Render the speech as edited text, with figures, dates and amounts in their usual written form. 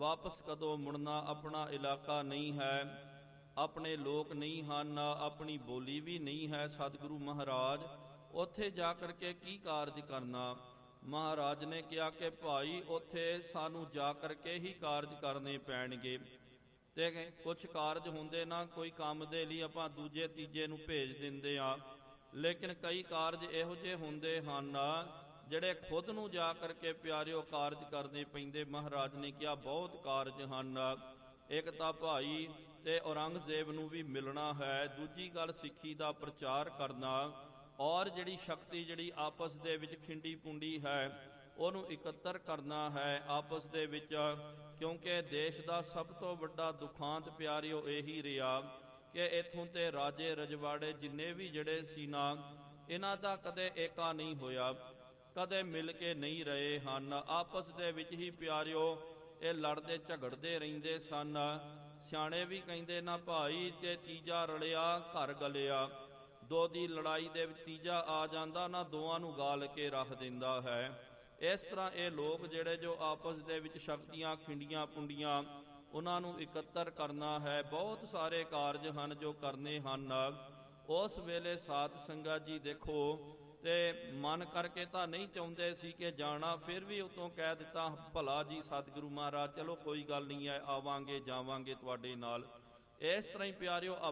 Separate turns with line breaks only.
ਵਾਪਸ ਕਦੋਂ ਮੁੜਨਾ, ਆਪਣਾ ਇਲਾਕਾ ਨਹੀਂ ਹੈ, ਆਪਣੇ ਲੋਕ ਨਹੀਂ ਹਨ, ਆਪਣੀ ਬੋਲੀ ਵੀ ਨਹੀਂ ਹੈ। ਸਤਿਗੁਰੂ ਮਹਾਰਾਜ ਉੱਥੇ ਜਾ ਕਰਕੇ ਕੀ ਕਾਰਜ ਕਰਨਾ? ਮਹਾਰਾਜ ਨੇ ਕਿਹਾ ਕਿ ਭਾਈ ਉੱਥੇ ਸਾਨੂੰ ਜਾ ਕਰਕੇ ਹੀ ਕਾਰਜ ਕਰਨੇ ਪੈਣਗੇ। ਤੇ ਕੁਛ ਕਾਰਜ ਹੁੰਦੇ ਨਾ, ਕੋਈ ਕੰਮ ਦੇ ਲਈ ਆਪਾਂ ਦੂਜੇ ਤੀਜੇ ਨੂੰ ਭੇਜ ਦਿੰਦੇ ਆ, ਲੇਕਿਨ ਕਈ ਕਾਰਜ ਇਹੋ ਜਿਹੇ ਹੁੰਦੇ ਹਨ ਜਿਹੜੇ ਖੁਦ ਨੂੰ ਜਾ ਕਰਕੇ ਪਿਆਰਿਓ ਕਾਰਜ ਕਰਨੇ ਪੈਂਦੇ। ਮਹਾਰਾਜ ਨੇ ਕਿਹਾ ਬਹੁਤ ਕਾਰਜ ਹਨ। ਇੱਕ ਤਾਂ ਭਾਈ ਤੇ ਔਰੰਗਜ਼ੇਬ ਨੂੰ ਵੀ ਮਿਲਣਾ ਹੈ, ਦੂਜੀ ਗੱਲ ਸਿੱਖੀ ਦਾ ਪ੍ਰਚਾਰ ਕਰਨਾ, ਔਰ ਜਿਹੜੀ ਸ਼ਕਤੀ ਜਿਹੜੀ ਆਪਸ ਦੇ ਵਿੱਚ ਖਿੰਡੀ ਪੁੰਡੀ ਹੈ ਉਹਨੂੰ ਇਕੱਤਰ ਕਰਨਾ ਹੈ ਆਪਸ ਦੇ ਵਿੱਚ। ਕਿਉਂਕਿ ਦੇਸ਼ ਦਾ ਸਭ ਤੋਂ ਵੱਡਾ ਦੁਖਾਂਤ ਪਿਆਰਿਓ ਇਹੀ ਰਿਹਾ ਕਿ ਇੱਥੋਂ ਤੇ ਰਾਜੇ ਰਜਵਾੜੇ ਜਿੰਨੇ ਵੀ ਜਿਹੜੇ ਸੀ ਨਾ, ਇਹਨਾਂ ਦਾ ਕਦੇ ਏਕਾ ਨਹੀਂ ਹੋਇਆ, ਕਦੇ ਮਿਲ ਕੇ ਨਹੀਂ ਰਹੇ ਹਨ। ਆਪਸ ਦੇ ਵਿੱਚ ਹੀ ਪਿਆਰਿਓ ਇਹ ਲੜਦੇ ਝਗੜਦੇ ਰਹਿੰਦੇ ਸਨ। ਸਿਆਣੇ ਵੀ ਕਹਿੰਦੇ ਨਾ ਭਾਈ ਤੇ ਤੀਜਾ ਰਲਿਆ ਘਰ ਗਲਿਆ। ਦੋ ਦੀ ਲੜਾਈ ਦੇ ਵਿੱਚ ਤੀਜਾ ਆ ਜਾਂਦਾ ਨਾ, ਦੋਵਾਂ ਨੂੰ ਗਾਲ ਕੇ ਰੱਖ ਦਿੰਦਾ ਹੈ। ਇਸ ਤਰ੍ਹਾਂ ਇਹ ਲੋਕ ਜਿਹੜੇ ਜੋ ਆਪਸ ਦੇ ਵਿੱਚ ਸ਼ਕਤੀਆਂ ਖਿੰਡੀਆਂ ਪੁੰਡੀਆਂ, ਉਹਨਾਂ ਨੂੰ ਇਕੱਤਰ ਕਰਨਾ ਹੈ। ਬਹੁਤ ਸਾਰੇ ਕਾਰਜ ਹਨ ਜੋ ਕਰਨੇ ਹਨ। ਉਸ ਵੇਲੇ ਸਾਧ ਸੰਗਤ ਜੀ ਦੇਖੋ, ਤੇ ਮਨ ਕਰਕੇ ਤਾਂ ਨਹੀਂ ਚਾਹੁੰਦੇ ਸੀ ਕਿ ਜਾਣਾ, ਫਿਰ ਵੀ ਉਤੋਂ ਕਹਿ ਦਿੱਤਾ ਭਲਾ ਜੀ ਸਤਿਗੁਰੂ ਮਹਾਰਾਜ ਚਲੋ ਕੋਈ ਗੱਲ ਨਹੀਂ ਹੈ, ਆਵਾਂਗੇ ਜਾਵਾਂਗੇ ਤੁਹਾਡੇ ਨਾਲ। ਇਸ ਤਰ੍ਹਾਂ ਹੀ ਪਿਆਰਿਓ